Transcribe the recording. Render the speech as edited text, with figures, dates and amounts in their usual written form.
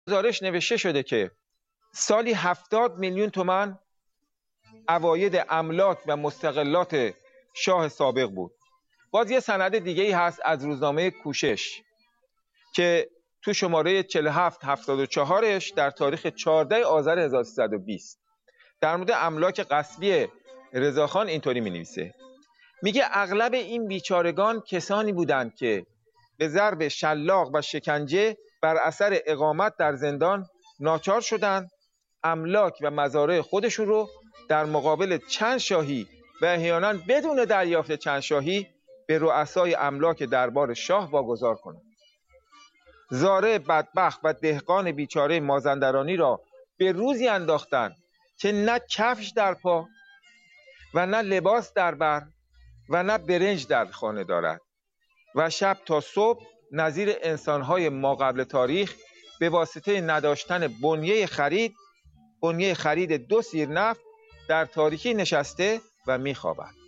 گزارش نوشته شده که سالی 70 میلیون تومان عواید املاک و مستغلات شاه سابق بود. باز یه سند دیگه ای هست از روزنامه کوشش که تو شماره 4774ش در تاریخ 14 آذر 1320 در مورد املاک غصبی رضاخان اینطوری می‌نویسه. میگه اغلب این بیچارگان کسانی بودند که به ضرب شلاق و شکنجه بر اثر اقامت در زندان ناچار شدند املاک و مزارع خودشون رو در مقابل چند شاهی و احیانا بدون دریافت چند شاهی به رؤسای املاک دربار شاه واگذار کنند. زارع بدبخت و دهقان بیچاره مازندرانی را به روزی انداختند که نه کفش در پا و نه لباس در بر و نه برنج در خانه دارد و شب تا صبح نظیر انسانهای ما قبل تاریخ به واسطه نداشتن بنیه خرید 2 سیر نفت در تاریکی نشسته و میخوابد.